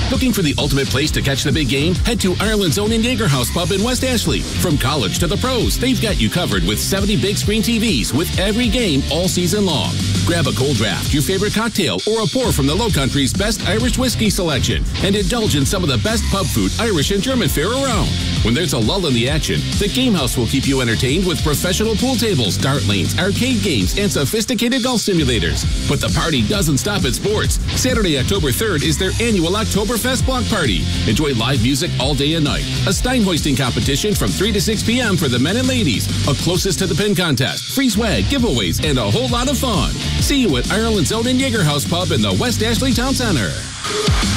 Looking for the ultimate place to catch the big game? Head to Ireland's own Jaegerhouse Pub in West Ashley. From college to the pros, they've got you covered with 70 big screen TVs with every game all season long. Grab a cold draft, your favorite cocktail, or a pour from the Low Country's best Irish whiskey selection, and indulge in some of the best pub food, Irish and German fare around. When there's a lull in the action, the Gamehouse will keep you entertained with professional pool tables, dart lanes, arcade games, and sophisticated golf simulators. But the party doesn't stop at sports. Saturday, October 3rd is their annual Oktoberfest block party. Enjoy live music all day and night, a stein hoisting competition from 3 to 6 p.m. for the men and ladies, a closest to the pin contest, free swag, giveaways, and a whole lot of fun. See you at Ireland's own Jaegerhouse Pub in the West Ashley Town Center.